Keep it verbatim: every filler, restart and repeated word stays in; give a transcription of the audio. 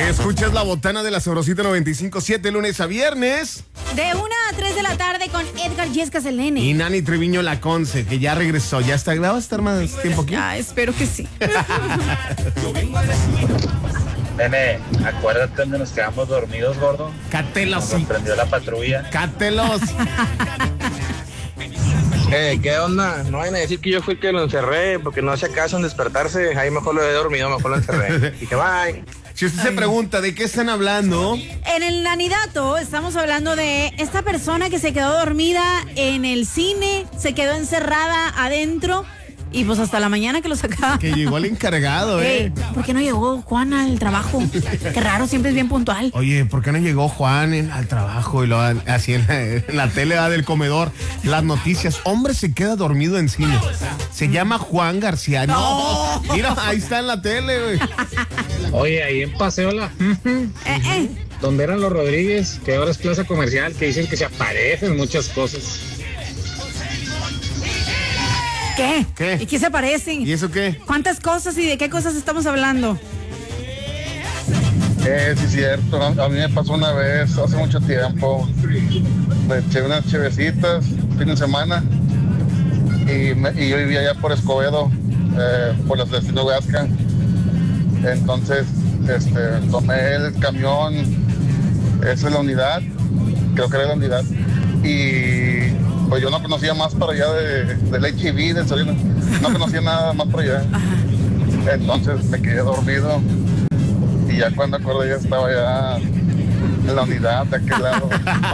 Escuchas La Botana de la Sabrosita noventa y cinco punto siete lunes a viernes. De una a tres de la tarde con Edgar Yescas el nene. Y Nani Treviño la Conce, que ya regresó. ¿Ya está? ¿Va a estar más tiempo aquí? Ah, espero que sí. Nene, acuérdate donde nos quedamos dormidos, gordo. Cátelos. Nos prendió la patrulla. Cátelos. Eh, ¿qué onda? No vayan a decir que yo fui el que lo encerré, porque no hacía caso en despertarse. Ahí mejor lo he dormido, mejor lo encerré. Dije, bye. Si usted se pregunta de qué están hablando, En el Nanidato estamos hablando de esta persona que se quedó dormida en el cine, se quedó encerrada adentro y pues hasta la mañana que lo sacaba. que llegó el encargado, Ey, ¿eh? ¿por qué no llegó Juan al trabajo? Qué raro, siempre es bien puntual. Oye, ¿por qué no llegó Juan en- al trabajo y lo han- así en la, en la tele va del comedor? Las noticias, hombre se queda dormido en cine. Se llama Juan García. No, mira, ahí está en la tele, güey. Oye, ahí en Paseo La... Eh, eh. donde eran los Rodríguez, que ahora es plaza comercial, que dicen que se aparecen muchas cosas. ¿Qué? ¿Qué? ¿Y qué se parecen? ¿Y eso qué? ¿Cuántas cosas y de qué cosas estamos hablando? Eh, sí, cierto. A, a mí me pasó una vez, hace mucho tiempo. Me eché unas chevecitas, fin de semana. Y, me- y yo vivía allá por Escobedo, eh, por las destinos Huasca. Entonces, este, tomé el camión, esa es la unidad, creo que era la unidad. Y pues yo no conocía más para allá de, del H I V, del Soriano. No conocía nada más para allá. Entonces me quedé dormido. Y ya cuando acordé ya estaba ya en la unidad de aquel lado.